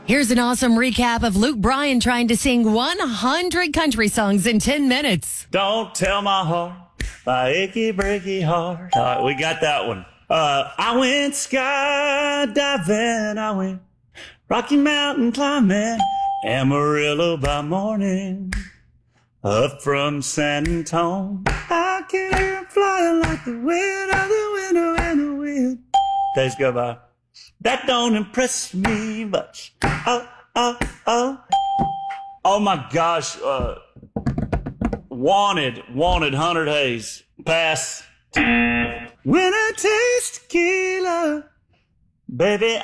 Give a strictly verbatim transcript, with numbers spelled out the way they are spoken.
Here's an awesome recap of Luke Bryan trying to sing one hundred country songs in ten minutes. Don't tell my heart, my achy breaky heart. All right, we got that one. Uh, I went skydiving, I went Rocky Mountain climbing, Amarillo by morning, up from San Antonio. I can hear 'em flying like the wind of the window and the wind. Days go by. That don't impress me much. Oh, oh, oh. Oh my gosh. Uh, wanted, wanted Hunter Hayes. Pass. When I taste tequila, baby,